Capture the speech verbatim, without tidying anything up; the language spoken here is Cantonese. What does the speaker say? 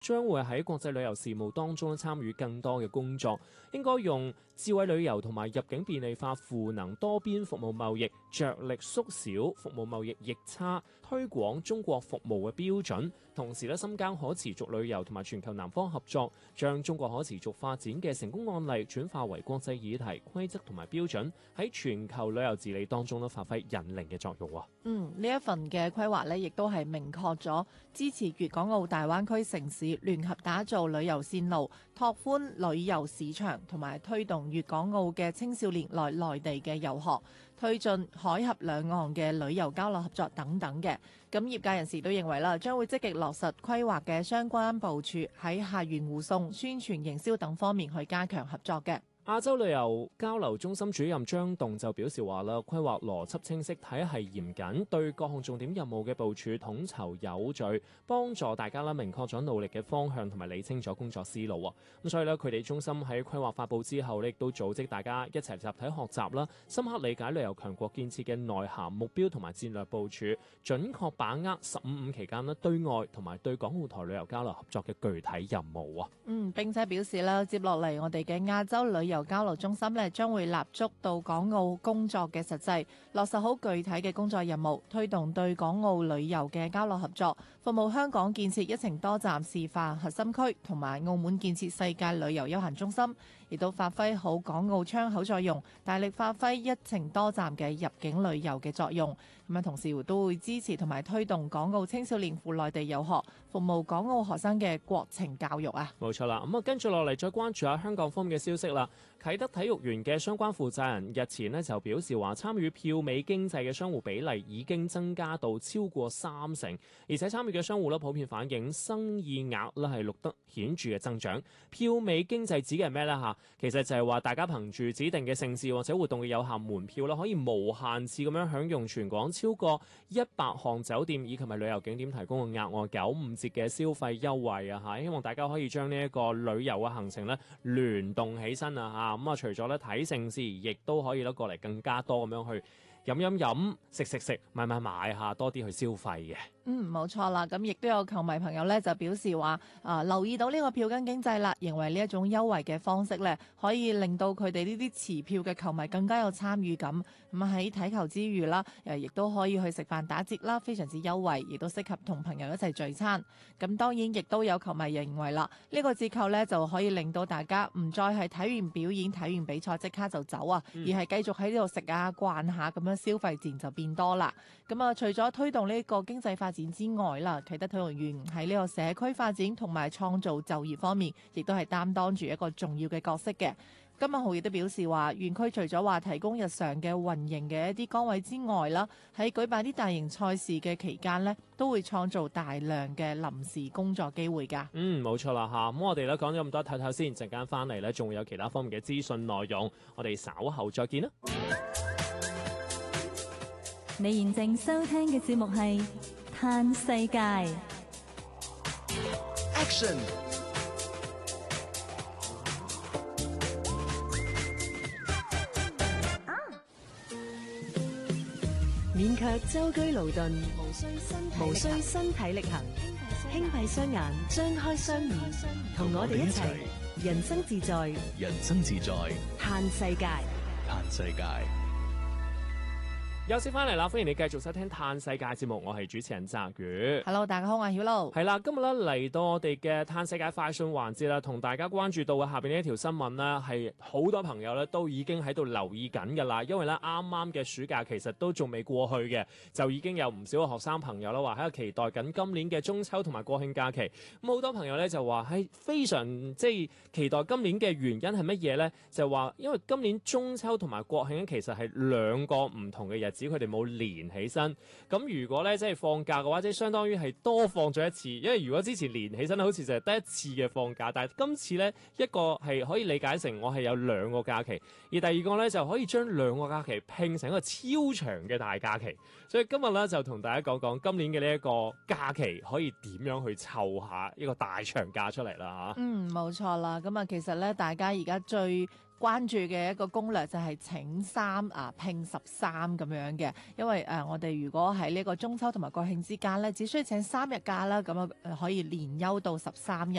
將會喺國際旅遊事務當中參與更多嘅工作，應該用智慧旅遊同埋入境便利化賦能多邊服務貿易，着力縮小服務貿易逆差，推廣中國服務嘅標準，同時咧深耕可持續旅遊同埋全球南方合作，將中國可持續發展嘅成功案例轉化為國際議題、規則同埋標準，喺全球旅遊治理當中咧發揮引領嘅作用。 嗯，呢一份嘅規劃呢，亦都係明確咗支持粵港澳大灣區城市聯合打造旅遊線路，拓寬旅遊市場，同埋推動粵港澳嘅青少年來內地嘅遊學，推進海峽兩岸嘅旅遊交流合作等等嘅。咁業界人士都認為啦，將會積極落實規劃嘅相關部署，喺客源護送、宣傳營銷等方面去加強合作嘅。 亞洲旅遊交流中心主任張棟就表示話啦，規劃邏輯清晰，體系嚴謹，對各項重點任務嘅部署統籌有序，幫助大家啦明確咗努力嘅方向同埋理清咗工作思路啊。咁所以咧，佢哋中心喺規劃發佈之後咧，亦都組織大家一齊集體學習啦，深刻理解旅遊強國建設嘅內涵、目標同埋戰略部署，準確把握十五五期間咧對外同埋對港澳台旅遊交流合作嘅具體任務啊。 嗯，並且表示啦，接落嚟我哋嘅亞洲旅遊交流中心咧，將會立足到港澳工作嘅實際，落實好具體嘅工作任務，推動對港澳旅遊嘅交流合作，服務香港建設一程多站示範核心區，同埋澳門建設世界旅遊休閒中心，亦都發揮好港澳窗口作用，大力發揮一程多站嘅入境旅遊嘅作用。咁啊，同時都會支持同埋推動港澳青少年赴內地遊學，服務港澳學生嘅國情教育啊。 冇錯啦，咁啊跟住落嚟再關注下香港方面嘅消息啦。啟德體育園嘅相關負責人日前呢就表示話，參與票美經濟嘅商戶比例已經增加到超過三成，而且參與嘅商戶呢普遍反映生意額呢係錄得顯著嘅增長。票美經濟指嘅係咩呢？嚇，其實就係話大家憑住指定嘅盛事或者活動嘅有限門票啦，可以無限次咁樣享用全港超過一百項酒店以及係旅遊景點提供嘅額外九五折嘅消費優惠啊！嚇，希望大家可以將呢一個旅遊嘅行程呢聯動起身啊！嚇，咁啊除咗咧睇盛事，亦都可以咧過嚟更加多咁樣去飲飲飲、食食食、買買買下，多啲去消費嘅。 嗯，冇錯啦，咁亦都有球迷朋友咧就表示話，啊留意到呢個票根經濟啦，認為呢一種優惠嘅方式咧，可以令到佢哋呢啲持票嘅球迷更加有參與感。咁喺睇球之餘啦，誒亦都可以去食飯打折啦，非常之優惠，亦都適合同朋友一齊聚餐。咁當然亦都有球迷認為啦，呢個折扣咧就可以令到大家唔再係睇完表演、睇完比賽即刻就走啊，而係繼續喺呢度食啊、逛下咁樣，消費自然就變多啦。咁啊，除咗推動呢個經濟發展之外啦，啟德體育園喺呢個社區發展同埋創造就業方面，亦都係擔當住一個重要嘅角色嘅。金文豪亦都表示話，園區除咗話提供日常嘅運營嘅一啲崗位之外啦，喺舉辦啲大型賽事嘅期間呢，都會創造大量嘅臨時工作機會㗎。 嗯，冇錯啦嚇。咁我哋咧講咗咁多，睇睇先，陣間翻嚟呢，仲會有其他方面嘅資訊內容，我哋稍後再見啦。 你現正收聽嘅節目係《嘆世界》 Action。 勉強舟車勞頓，無需身體力行，輕閉雙眼，張開雙耳，同我哋一齊人生自在， 人生自在， 嘆世界， 嘆世界。 休息翻嚟啦，歡迎你繼續收聽《嘆世界》節目，我係主持人澤宇。 Hello， 大家好，我係曉露。 係啦，今日咧嚟到我哋嘅《嘆世界》快訊環節啦，同大家關注到嘅下邊呢一條新聞呢，係好多朋友咧都已經喺度留意緊噶啦，因為咧啱啱嘅暑假其實都仲未過去嘅，就已經有唔少嘅學生朋友啦話喺度期待緊今年嘅中秋同埋國慶假期。咁好多朋友咧就話係非常即係期待今年嘅原因係乜嘢呢？就話因為今年中秋同埋國慶其實係兩個唔同嘅日子。佢哋冇連起身，咁如果咧即係放假嘅話，即係相當於係多放咗一次。因為如果之前連起身好似就係得一次嘅放假，但係今次咧一個係可以理解成我係有兩個假期，而第二個咧就可以將兩個假期拼成一個超長嘅大假期。所以今日咧就同大家講講今年嘅呢一個假期可以點樣去湊下一個大長假出嚟啦吓。 嗯，冇錯啦。咁啊，其實咧大家而家最關注嘅一個攻略就係請三啊拼十三咁樣嘅，因為誒、呃、我哋如果喺呢個中秋同埋國慶之間咧，只需要請三日假啦，咁啊可以連休到十三日。